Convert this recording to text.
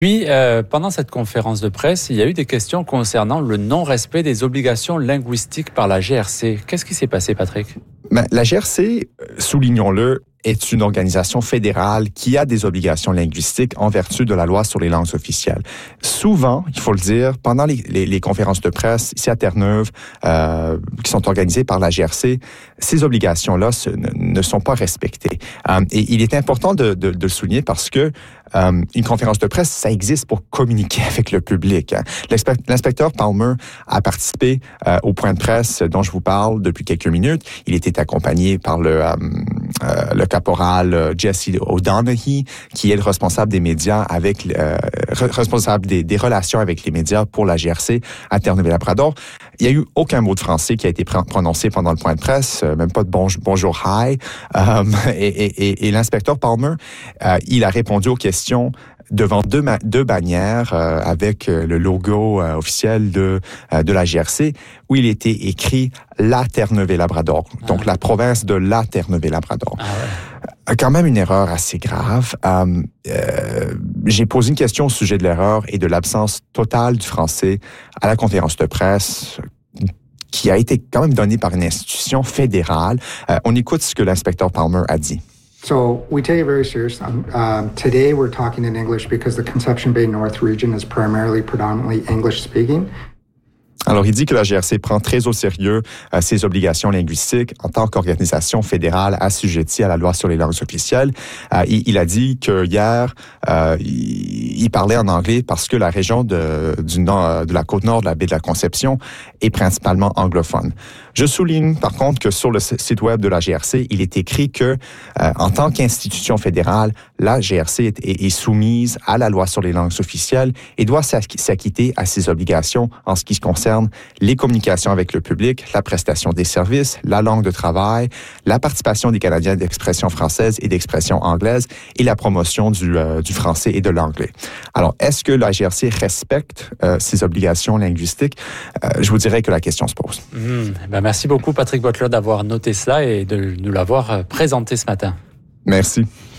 Puis, pendant cette conférence de presse, il y a eu des questions concernant le non-respect des obligations linguistiques par la GRC. Qu'est-ce qui s'est passé, Patrick? La GRC, soulignons-le, est une organisation fédérale qui a des obligations linguistiques en vertu de la loi sur les langues officielles. Souvent, il faut le dire, pendant les conférences de presse ici à Terre-Neuve, qui sont organisées par la GRC, ces obligations-là ne sont pas respectées. Et il est important de le souligner parce que une conférence de presse, ça existe pour communiquer avec le public. L'inspecteur Palmer a participé au point de presse dont je vous parle depuis quelques minutes. Il était accompagné par le caporal Jesse O'Donoghue, qui est le responsable des médias responsable des relations avec les médias pour la GRC à Terre-Neuve-et-Labrador. Il n'y a eu aucun mot de français qui a été prononcé pendant le point de presse, même pas de bonjour, hi. Et l'inspecteur Palmer, il a répondu aux questions devant deux bannières avec le logo officiel de la GRC, où il était écrit la Terre-Neuve-et-Labrador, donc la province de la Terre-Neuve-et-Labrador. Quand même une erreur assez grave. J'ai posé une question au sujet de l'erreur et de l'absence totale du français à la conférence de presse qui a été quand même donnée par une institution fédérale. On écoute ce que l'inspecteur Palmer a dit. So we take it very seriously. Today we're talking in English because the Conception Bay North region is predominantly English speaking. Alors, il dit que la GRC prend très au sérieux ses obligations linguistiques en tant qu'organisation fédérale assujettie à la loi sur les langues officielles. Il a dit que hier, il parlait en anglais parce que la région de la côte nord de la baie de la Conception est principalement anglophone. Je souligne, par contre, que sur le site web de la GRC, il est écrit que, en tant qu'institution fédérale, la GRC est soumise à la loi sur les langues officielles et doit s'acquitter à ses obligations en ce qui concerne les communications avec le public, la prestation des services, la langue de travail, la participation des Canadiens d'expression française et d'expression anglaise et la promotion du français et de l'anglais. Alors, est-ce que la GRC respecte ses obligations linguistiques? Je vous dirais que la question se pose. Merci beaucoup, Patrick Boitler, d'avoir noté cela et de nous l'avoir présenté ce matin. Merci.